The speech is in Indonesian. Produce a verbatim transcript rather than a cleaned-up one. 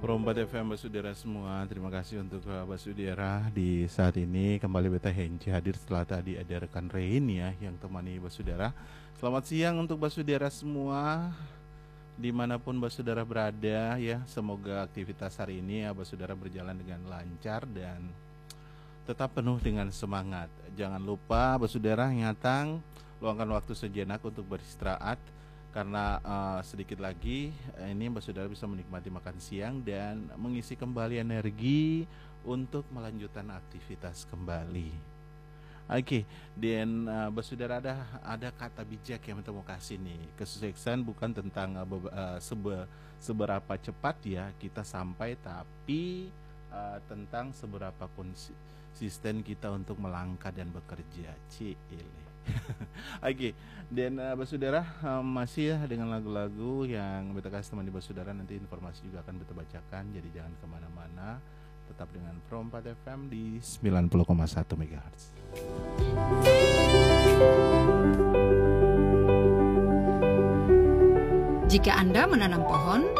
Perompat F M Basudara semua, terima kasih untuk uh, Basudara di saat ini kembali Beta Henci hadir setelah tadi ada rekan Rein ya yang temani Basudara. Selamat siang untuk Basudara semua dimanapun Basudara berada ya. Semoga aktivitas hari ini ya Basudara berjalan dengan lancar dan tetap penuh dengan semangat. Jangan lupa Basudara nyatang luangkan waktu sejenak untuk beristirahat. Karena uh, sedikit lagi ini Mbak Saudara bisa menikmati makan siang dan mengisi kembali energi untuk melanjutkan aktivitas kembali. Oke, okay. Dan uh, Mbak Saudara ada ada kata bijak yang mau kasih nih. Kesuksesan bukan tentang uh, uh, sebe, seberapa cepat ya kita sampai, tapi uh, tentang seberapa konsisten kita untuk melangkah dan bekerja. Cile. Oke, okay. Dan uh, Basudara uh, masih ya dengan lagu-lagu yang Beta kasih teman di Basudara, nanti informasi juga akan Beta bacakan. Jadi jangan kemana-mana, tetap dengan Perompat F M di sembilan puluh koma satu megahertz. Jika Anda menanam pohon,